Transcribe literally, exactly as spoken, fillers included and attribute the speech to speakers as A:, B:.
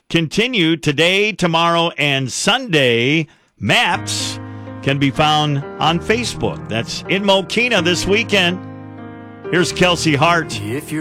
A: continue today, tomorrow, and Sunday. Maps can be found on Facebook. That's in Mokena this weekend. Here's Kelsey Hart.
B: If you're